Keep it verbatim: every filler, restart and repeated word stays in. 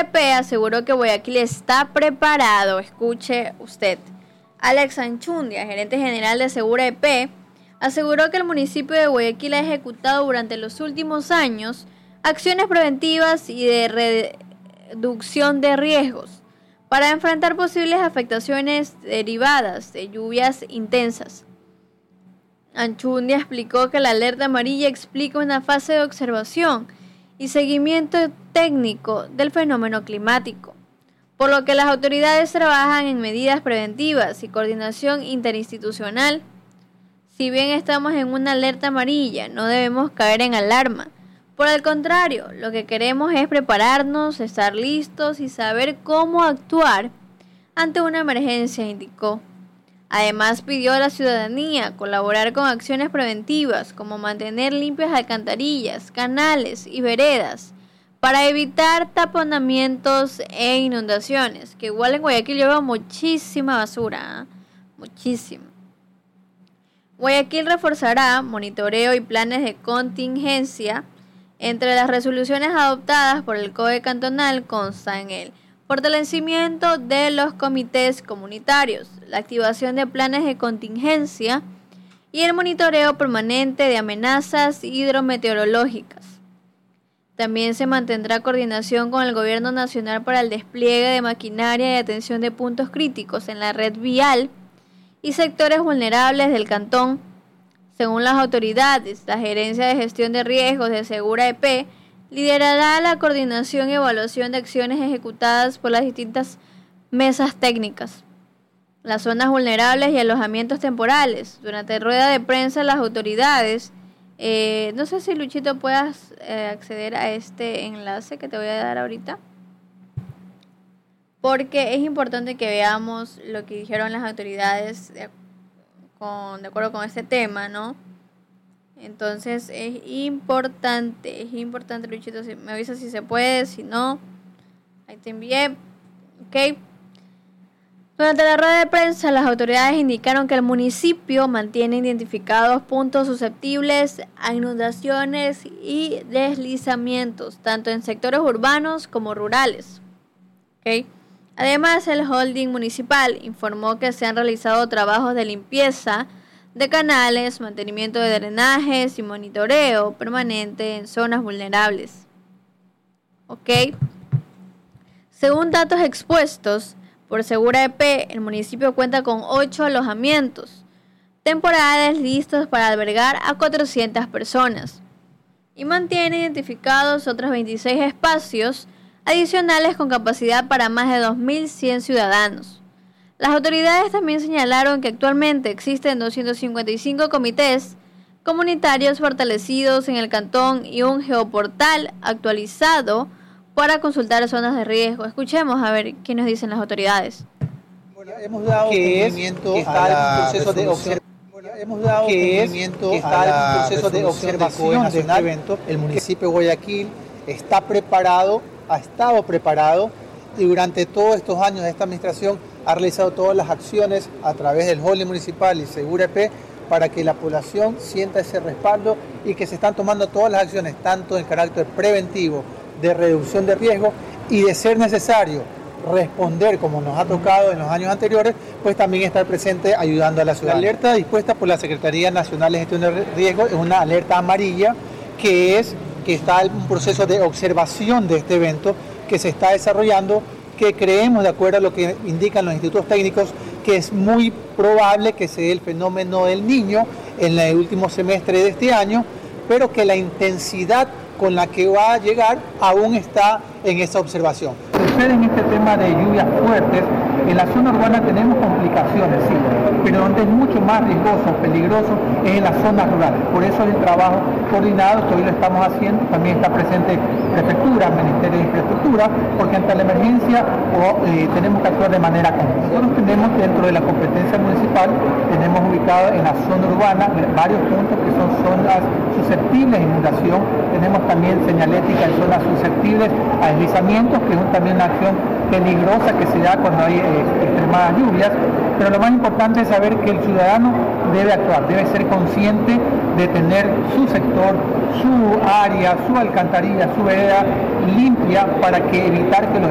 E P aseguró que Guayaquil está preparado. Escuche usted. Alex Anchundia, gerente general de Segura E P, aseguró que el municipio de Guayaquil ha ejecutado durante los últimos años acciones preventivas y de reducción de riesgos para enfrentar posibles afectaciones derivadas de lluvias intensas. Anchundia explicó que la alerta amarilla explica una fase de observación y seguimiento técnico del fenómeno climático, por lo que las autoridades trabajan en medidas preventivas y coordinación interinstitucional. Si bien estamos en una alerta amarilla, no debemos caer en alarma. Por el contrario, lo que queremos es prepararnos, estar listos y saber cómo actuar ante una emergencia, indicó. Además, pidió a la ciudadanía colaborar con acciones preventivas como mantener limpias alcantarillas, canales y veredas para evitar taponamientos e inundaciones, que igual en Guayaquil lleva muchísima basura, ¿eh? muchísima. Guayaquil reforzará monitoreo y planes de contingencia. Entre las resoluciones adoptadas por el C O E cantonal constan el fortalecimiento de los comités comunitarios, la activación de planes de contingencia y el monitoreo permanente de amenazas hidrometeorológicas. También se mantendrá coordinación con el Gobierno Nacional para el despliegue de maquinaria y atención de puntos críticos en la red vial y sectores vulnerables del cantón. Según las autoridades, la Gerencia de Gestión de Riesgos de Segura E P liderará la coordinación y evaluación de acciones ejecutadas por las distintas mesas técnicas, las zonas vulnerables y alojamientos temporales. Durante rueda de prensa, las autoridades, eh, no sé si Luchito puedas eh, acceder a este enlace que te voy a dar ahorita, porque es importante que veamos lo que dijeron las autoridades de, con, de acuerdo con este tema, ¿no? Entonces es importante, es importante, Luchito, si me avisa si se puede, si no, ahí te envié, ok. Durante la rueda de prensa, las autoridades indicaron que el municipio mantiene identificados puntos susceptibles a inundaciones y deslizamientos, tanto en sectores urbanos como rurales, ok. Además, el holding municipal informó que se han realizado trabajos de limpieza de canales, mantenimiento de drenajes y monitoreo permanente en zonas vulnerables. ¿Ok? Según datos expuestos por Segura E P, el municipio cuenta con ocho alojamientos temporales listos para albergar a cuatrocientas personas y mantiene identificados otros veintiséis espacios adicionales con capacidad para más de dos mil cien ciudadanos. Las autoridades también señalaron que actualmente existen doscientos cincuenta y cinco comités comunitarios fortalecidos en el cantón y un geoportal actualizado para consultar zonas de riesgo. Escuchemos a ver qué nos dicen las autoridades. Bueno, hemos dado cumplimiento al proceso de observación. Hemos dado cumplimiento al proceso de observación de este evento. El municipio de Guayaquil está preparado, ha estado preparado y durante todos estos años de esta administración ha realizado todas las acciones a través del holding municipal y Segura E P para que la población sienta ese respaldo y que se están tomando todas las acciones, tanto en carácter preventivo, de reducción de riesgo y de ser necesario responder como nos ha tocado en los años anteriores, pues también estar presente ayudando a la ciudad. La alerta dispuesta por la Secretaría Nacional de Gestión de Riesgos es una alerta amarilla que es que está en un proceso de observación de este evento que se está desarrollando, que creemos, de acuerdo a lo que indican los institutos técnicos, que es muy probable que se dé el fenómeno del Niño en el último semestre de este año, pero que la intensidad con la que va a llegar aún está en esa observación. Sucede en este tema de lluvias fuertes, en la zona urbana tenemos complicaciones, sí, pero donde es mucho más riesgoso, peligroso, es en las zonas rurales. Por eso el trabajo coordinado, que hoy lo estamos haciendo, también está presente Prefectura, Ministerio de Infraestructura, porque ante la emergencia o, eh, tenemos que actuar de manera conjunta. Nosotros tenemos dentro de la competencia municipal, tenemos ubicado en la zona urbana varios puntos que son zonas susceptibles a inundación, tenemos también señalética en zonas susceptibles a deslizamientos, que es también una acción peligrosa que se da cuando hay eh, extremadas lluvias, pero lo más importante es saber que el ciudadano debe actuar, debe ser consciente de tener su sector, su área, su alcantarilla, su vereda limpia para que evitar que los